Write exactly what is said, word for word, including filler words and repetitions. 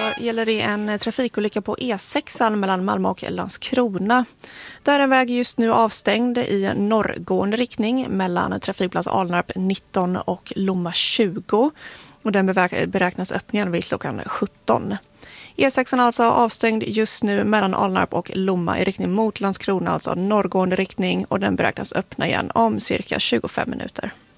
gäller det en trafikolycka på E sex mellan Malmö och Landskrona. Där är en väg just nu avstängd i norrgående riktning mellan trafikplats Alnarp nitton och Lomma tjugo. Och den beräknas öppningen vid klockan sjutton. E sex är alltså avstängd just nu mellan Alnarp och Lomma i riktning mot Landskrona, alltså norrgående riktning, och den beräknas öppna igen om cirka tjugofem minuter.